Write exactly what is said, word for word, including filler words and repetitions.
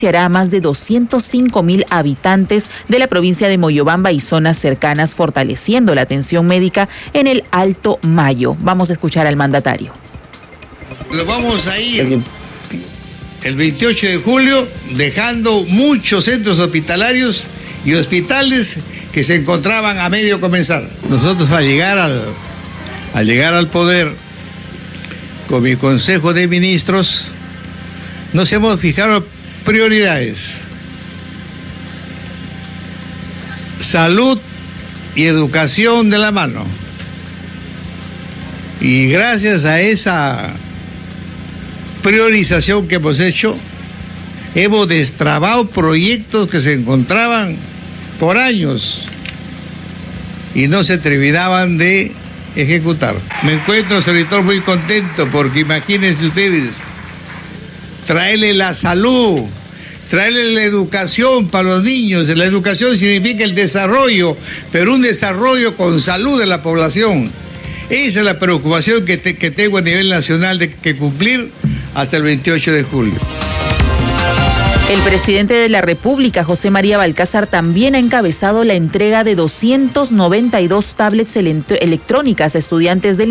a más de doscientos cinco mil habitantes de la provincia de Moyobamba y zonas cercanas, fortaleciendo la atención médica en el Alto Mayo. Vamos a escuchar al mandatario. Lo vamos a ir el veintiocho de julio, dejando muchos centros hospitalarios y hospitales que se encontraban a medio comenzar. Nosotros al llegar al, al llegar al poder, con mi Consejo de Ministros, nos hemos fijado prioridades: salud y educación de la mano. Y gracias a esa priorización que hemos hecho, hemos destrabado proyectos que se encontraban por años y no se terminaban de ejecutar. Me encuentro, señor, muy contento porque imagínense ustedes, traerle la salud, traerle la educación para los niños. La educación significa el desarrollo, pero un desarrollo con salud de la población. Esa es la preocupación que, te, que tengo a nivel nacional de que cumplir hasta el veintiocho de julio. El presidente de la República, José María Balcázar, también ha encabezado la entrega de doscientas noventa y dos tablets electrónicas a estudiantes del